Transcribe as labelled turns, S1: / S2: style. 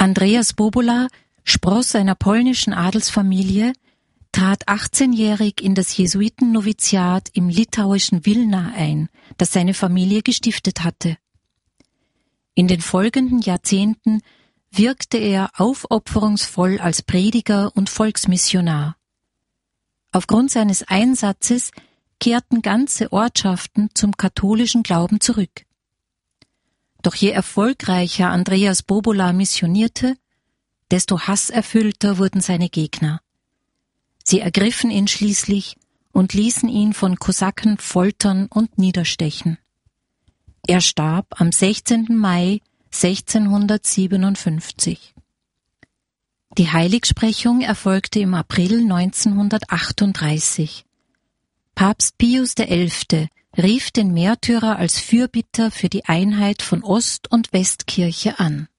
S1: Andreas Bobola spross einer polnischen Adelsfamilie, trat 18-jährig in das Jesuitennoviziat im litauischen Wilna ein, das seine Familie gestiftet hatte. In den folgenden Jahrzehnten wirkte er aufopferungsvoll als Prediger und Volksmissionar. Aufgrund seines Einsatzes kehrten ganze Ortschaften zum katholischen Glauben zurück. Doch je erfolgreicher Andreas Bobola missionierte, desto hasserfüllter wurden seine Gegner. Sie ergriffen ihn schließlich und ließen ihn von Kosaken foltern und niederstechen. Er starb am 16. Mai 1657. Die Heiligsprechung erfolgte im April 1938. Papst Pius XI. Rief den Märtyrer als Fürbitter für die Einheit von Ost- und Westkirche an.